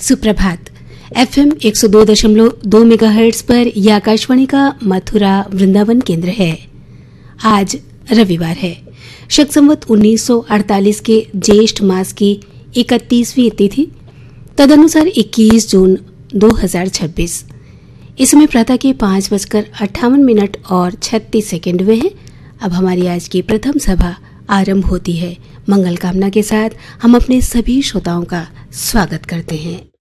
सुप्रभात। FM 102.2 megahertz पर यह आकाशवाणी का मथुरा वृंदावन केंद्र है। आज रविवार है। शक संवत 1948 के ज्येष्ठ मास की 31वीं तिथि, तदनुसार 21 जून 2026। इस समय प्रातः के 5:58 और 36 सेकंड हुए हैं। अब हमारी आज की प्रथम सभा आरंभ होती है। मंगल कामना के साथ हम अपने सभी श्रोताओं का स्वागत करते हैं।